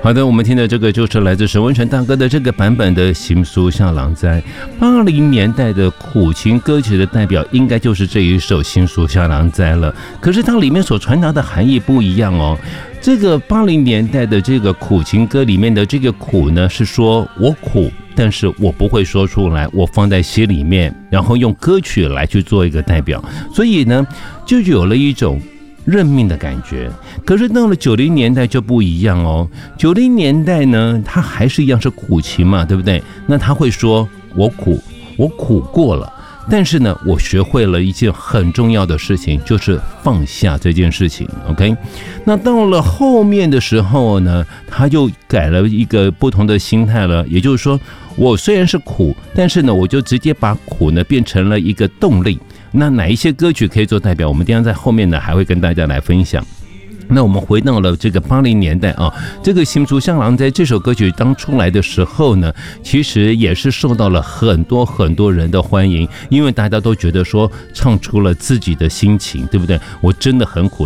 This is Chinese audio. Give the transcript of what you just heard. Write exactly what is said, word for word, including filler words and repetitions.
好的，我们听的这个就是来自沈文成大哥的这个版本的《心事向人知》。八零年代的苦情歌曲的代表，应该就是这一首《心事向人知》了。可是它里面所传达的含义不一样哦。这个八零年代的这个苦情歌里面的这个苦呢，是说我苦，但是我不会说出来，我放在心里面，然后用歌曲来去做一个代表，所以呢，就有了一种认命的感觉。可是到了九零年代就不一样哦。九零年代呢，它还是一样是苦情嘛，对不对？那他会说我苦，我苦过了。但是呢，我学会了一件很重要的事情，就是放下这件事情。OK， 那到了后面的时候呢，他就改了一个不同的心态了。也就是说，我虽然是苦，但是呢，我就直接把苦呢变成了一个动力。那哪一些歌曲可以做代表？我们等一下在后面呢还会跟大家来分享。那我们回到了这个八零年代啊，这个《心事向人知》这首歌曲当出来的时候呢，其实也是受到了很多很多人的欢迎，因为大家都觉得说唱出了自己的心情，对不对？我真的很苦。